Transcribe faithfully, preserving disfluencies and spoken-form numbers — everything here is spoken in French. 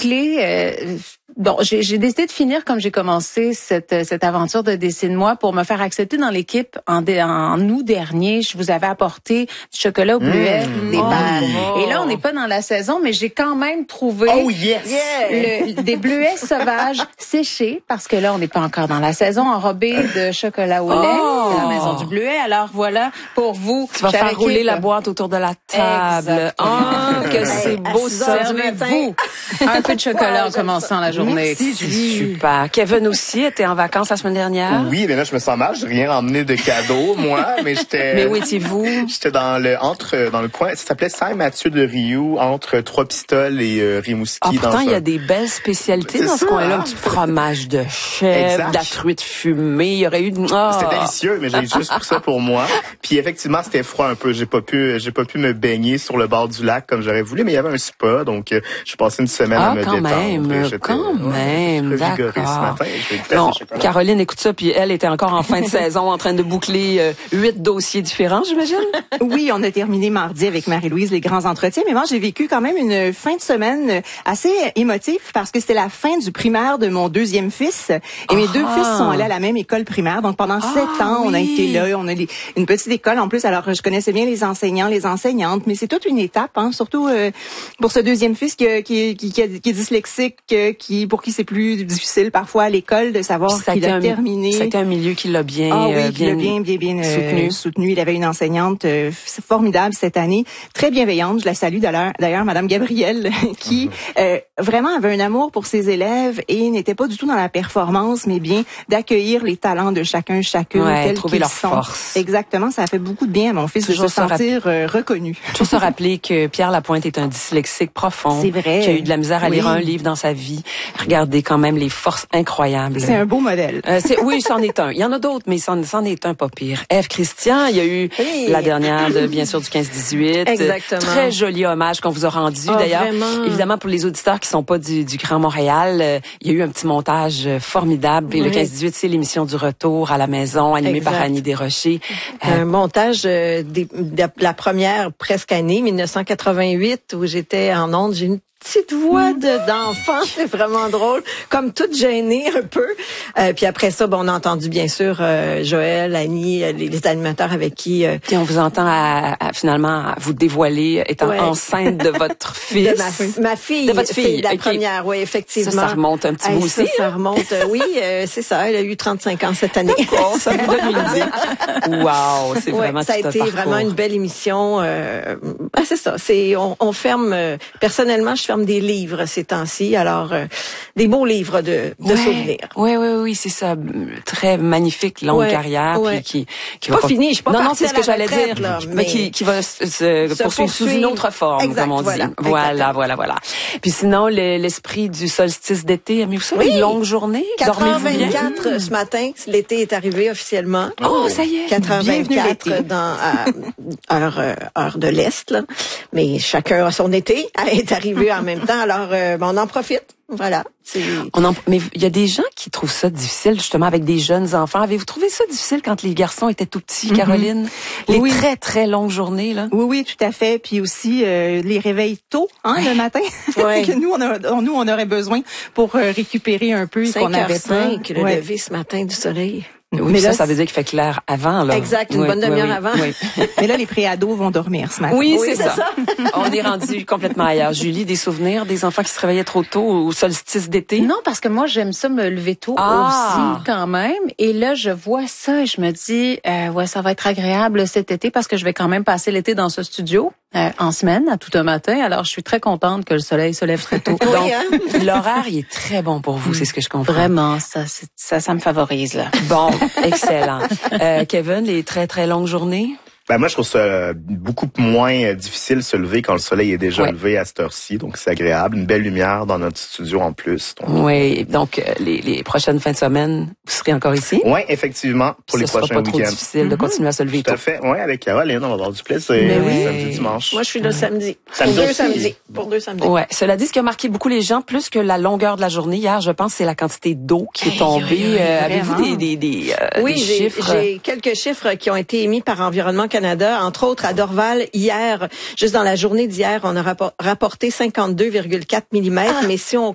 clé. Euh, bon, j'ai, j'ai décidé de finir comme j'ai commencé cette cette aventure de Dessine-moi pour me faire accepter dans l'équipe en, dé, en août dernier. Je vous avais apporté du chocolat au bleuet, mmh. des balles. Oh. Et là, on n'est pas dans la saison, mais j'ai quand même trouvé oh, yes. le, des bleuets sauvages séchés parce que là, on n'est pas encore dans la saison, enrobés de chocolat au lait. Oh. C'est la maison du bleuet. Alors voilà, pour vous. Tu vas faire équipe. rouler la boîte autour de la table. Ah, oh, que c'est beau ça. Servez-vous un peu de chocolat en commençant la journée. Merci, super. Kevin aussi était en vacances la semaine dernière. Oui, mais là je me sens mal, j'ai rien emmené de cadeau moi, mais j'étais Mais où étiez-vous? J'étais dans le entre dans le coin, ça s'appelait Saint-Mathieu-de-Riou, entre Trois-Pistoles et euh, Rimouski. Ah, pourtant il y a un... des belles spécialités dans ça, ce coin-là, hein? un petit fromage de chèvre, de la truite fumée, il y aurait eu de... oh. C'était délicieux, mais j'ai juste pris ça pour moi. Puis effectivement, c'était froid un peu, j'ai pas pu j'ai pas pu me baigner sur le bord du lac comme j'aurais voulu, mais il y avait un spa, donc euh, j'ai passé une semaine ah, à me quand détendre. Même, quand même, ouais, d'accord. Ce matin, non, Caroline écoute ça, puis elle était encore en fin de saison en train de boucler euh, huit dossiers différents, j'imagine. Oui, on a terminé mardi avec Marie-Louise les grands entretiens, mais moi j'ai vécu quand même une fin de semaine assez émotive parce que c'était la fin du primaire de mon deuxième fils et ah. mes deux fils sont allés à la même école primaire, donc pendant ah, sept ans oui. on a été là, on a des, une petite école en plus, alors je connaissais bien les enseignants, les enseignantes, mais c'est toute une étape, hein, surtout euh, pour ce deuxième fils qui, qui, qui, qui, a, qui est dyslexique, qui pour qui c'est plus difficile parfois à l'école de savoir qu'il a un, terminé. C'était un milieu qui l'a bien, ah, oui, euh, qui l'a bien, bien, bien soutenu. Euh, soutenu. Il avait une enseignante euh, formidable cette année, très bienveillante. Je la salue d'ailleurs, d'ailleurs Madame Gabrielle, qui euh, vraiment avait un amour pour ses élèves et n'était pas du tout dans la performance, mais bien d'accueillir les talents de chacun, chacune, ouais, tels trouver qu'ils leur sont. Force. Exactement, ça a fait beaucoup de bien à mon fils toujours de se sentir rapp- euh, reconnu. Toujours se rappeler que Pierre Lapointe est un dyslexique profond, c'est vrai. qui a eu de la misère à oui. lire un livre dans sa vie. Regardez quand même les forces incroyables. C'est un beau modèle. Euh, c'est, oui, c'en est un. Il y en a d'autres, mais c'en, c'en est un pas pire. Ève Christian, il y a eu oui. la dernière, de, bien sûr, du quinze dix-huit. Exactement. Très joli hommage qu'on vous a rendu. Oh, d'ailleurs, vraiment. Évidemment, pour les auditeurs qui sont pas du, du Grand Montréal, euh, il y a eu un petit montage formidable. Et oui. le quinze dix-huit, c'est l'émission du retour à la maison, animée exact. Par Annie Desrochers. Euh, un montage euh, des, de la première presque année, dix-neuf cent quatre-vingt-huit, où j'étais en ondes. J'ai une petite voix de, d'enfant, c'est vraiment drôle, comme toute gênée un peu. Euh, puis après ça, bon, on a entendu bien sûr euh, Joël, Annie, les, les animateurs avec qui... Euh, puis on vous entend à, à, finalement à vous dévoiler étant ouais. enceinte de votre fils. De ma, ma fille. De votre fille. C'est la okay. première, oui, effectivement. Ça, ça remonte un petit hey, bout ça, aussi. Ça remonte, euh, oui, euh, c'est ça. Elle a eu trente-cinq ans cette année. Oh, ça vous donne une idée. Wow, c'est ouais, vraiment ça a tout été un parcours. Vraiment une belle émission. Euh, ben c'est ça. C'est on, on ferme. Euh, personnellement, je ferme des livres ces temps-ci. Alors, euh, des beaux livres de, de ouais, souvenirs. Oui, oui, oui, c'est ça. Très magnifique, longue ouais, carrière, ouais. puis qui, qui pas va fini. Je suis pas non, non, c'est ce que j'allais retraite, dire. Là, mais, mais qui, qui va se, se, se poursuivre sous une autre forme, exact, comme on dit. Voilà, voilà, voilà, voilà. Puis sinon, le, l'esprit du solstice d'été, aimez-vous ça? Oui. Une longue journée? quatre heures Dormez-vous bien? vingt-quatre ce matin, l'été est arrivé officiellement. Oh, ça y est. quatre heures vingt-quatre dans à, heure euh, heure de l'est là. Mais chacun a son été est arrivé en même temps. Alors euh, on en profite. Voilà. C'est... On en... Mais il y a des gens qui trouvent ça difficile, justement, avec des jeunes enfants. Avez-vous trouvé ça difficile quand les garçons étaient tout petits, Caroline? Mm-hmm. Les oui. très, très longues journées, là? Oui, oui, tout à fait. Puis aussi, euh, les réveils tôt, hein, ouais. le matin. Ouais. que nous, on a, nous, on aurait besoin pour euh, récupérer un peu ce qu'on avait cinq, le ouais. lever ce matin du soleil. Oui, mais ça, là, ça veut dire qu'il fait clair avant, là. Exact, une oui, bonne demi-heure oui, avant. Oui. Mais là, les préados vont dormir ce matin. Oui, oui c'est, c'est ça. ça. On est rendu complètement ailleurs. Julie, des souvenirs des enfants qui se réveillaient trop tôt au solstice d'été? Non, parce que moi, j'aime ça me lever tôt ah. aussi, quand même. Et là, je vois ça et je me dis, euh, ouais, ça va être agréable cet été parce que je vais quand même passer l'été dans ce studio. Euh, en semaine, à tout un matin. Alors, je suis très contente que le soleil se lève très tôt. oui, Donc, hein? l'horaire, il est très bon pour vous, c'est ce que je comprends. Vraiment, ça, c'est, ça, ça me favorise, là. Bon, excellent. Euh, Kevin, les très, très longues journées? Ben moi, je trouve ça beaucoup moins difficile de se lever quand le soleil est déjà ouais. levé à cette heure-ci. Donc, c'est agréable. Une belle lumière dans notre studio en plus. Donc, oui, donc les, les prochaines fins de semaine, vous serez encore ici? Oui, effectivement, pour ça les prochains week-ends. Ce sera pas week-ends. trop difficile mm-hmm. de continuer à se lever Tout à fait. Oui, avec Caroline, on va avoir du plaisir. Mais oui. Samedi, dimanche. Moi, je suis là samedi. Samedi pour deux aussi. samedis. Pour deux samedis. Ouais. Cela dit, ce qui a marqué beaucoup les gens, plus que la longueur de la journée hier, je pense, c'est la quantité d'eau qui est tombée. Hey, oui, oui, euh, avez-vous des, des, des, euh, oui, des j'ai, chiffres? j'ai quelques chiffres qui ont été émis par Environnement Canada, entre autres à Dorval hier, juste dans la journée d'hier, on a rapport, rapporté cinquante-deux virgule quatre millimètres, ah. mais si on